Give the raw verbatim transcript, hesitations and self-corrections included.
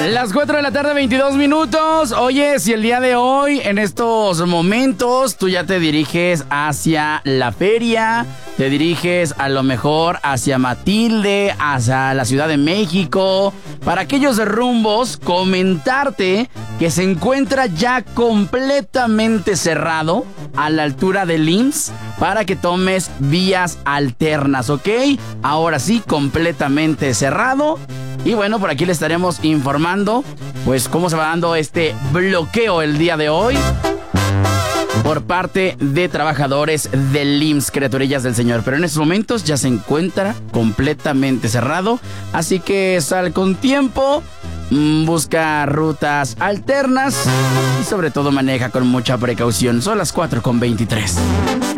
Las cuatro de la tarde, veintidós minutos. Oye, si el día de hoy, en estos momentos, tú ya te diriges hacia la feria, te diriges a lo mejor hacia Matilde, hacia la Ciudad de México, para aquellos rumbos, comentarte que se encuentra ya completamente cerrado a la altura del I M S S para que tomes vías alternas, ¿ok? Ahora sí, completamente cerrado. Y bueno, por aquí le estaremos informando, pues, cómo se va dando este bloqueo el día de hoy por parte de trabajadores del I M S S, criaturillas del Señor. Pero en estos momentos ya se encuentra completamente cerrado, así que sal con tiempo, busca rutas alternas y sobre todo maneja con mucha precaución. Son las cuatro con veintitrés.